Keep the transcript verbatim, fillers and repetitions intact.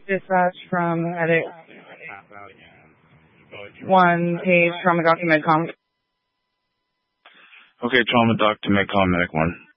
Dispatch from Edit one, page trauma doc to Medcom. Okay, trauma doc to Medcom, Medic one.